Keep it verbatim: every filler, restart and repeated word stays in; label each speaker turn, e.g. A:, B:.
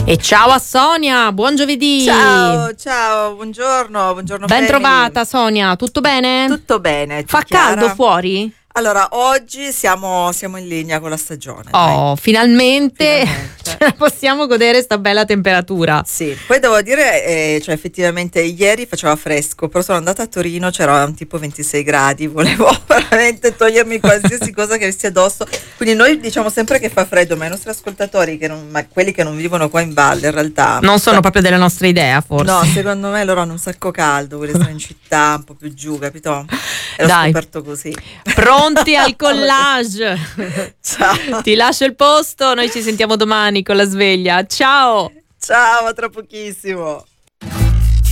A: E ciao a Sonia, buon giovedì.
B: Ciao, ciao, buongiorno, buongiorno.
A: Ben
B: family.
A: trovata Sonia, tutto bene?
B: Tutto bene.
A: Fa
B: Chiara?
A: caldo fuori?
B: Allora, oggi siamo, siamo in linea con la stagione.
A: Oh,
B: dai.
A: finalmente,
B: Finalmente.
A: ce la possiamo godere sta bella temperatura.
B: Sì, poi devo dire, eh, cioè effettivamente ieri faceva fresco, però sono andata a Torino, c'era un tipo ventisei gradi, volevo veramente togliermi qualsiasi cosa che avessi addosso. Quindi noi diciamo sempre che fa freddo, ma i nostri ascoltatori, che non, ma quelli che non vivono qua in valle in realtà...
A: Non sono proprio delle nostre idee, forse.
B: No, secondo me loro hanno un sacco caldo, vuole stare in città, un po' più giù, capito? E l'ho
A: Dai.
B: scoperto così.
A: Pronti al collage.
B: Ciao.
A: Ti lascio il posto, noi ci sentiamo domani con la sveglia. Ciao.
B: Ciao, a tra pochissimo.